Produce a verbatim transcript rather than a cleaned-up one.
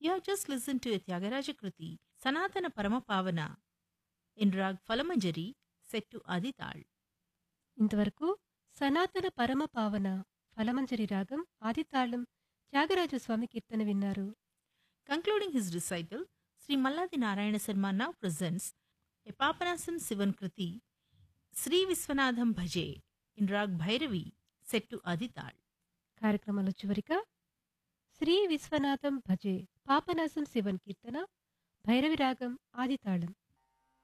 You have just listened to a Tyagaraja Kruti, Sanatana Paramapavana, in Rag Falamanjari, set to Adital. ఇంతవరకు సనాతన పరమ పావన ఫలమంజరి రాగం ఆదితాళం త్యాగరాజస్వామి కీర్తన విన్నారు. Concluding his recital, Sri Malladi Narayana Sarma now presents a Papanasam Sivan Kriti, Sri Viswanadham Bhaje, in Rag Bhairavi, set to Adital. కార్యక్రమంలో చివరిగా శ్రీ విశ్వనాథం భజే పాపనాశం శివన్ కీర్తన భైరవి రాగం ఆదితాళం.